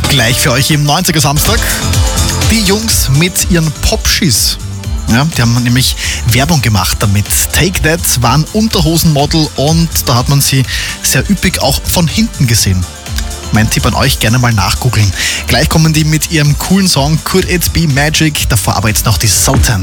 Gleich für euch im 90er Samstag. Die Jungs mit ihren Popschis. Ja, die haben nämlich Werbung gemacht damit. Take That waren Unterhosenmodel und da hat man sie sehr üppig auch von hinten gesehen. Mein Tipp an euch, gerne mal nachgoogeln. Gleich kommen die mit ihrem coolen Song Could It Be Magic. Davor aber jetzt noch die Sultan.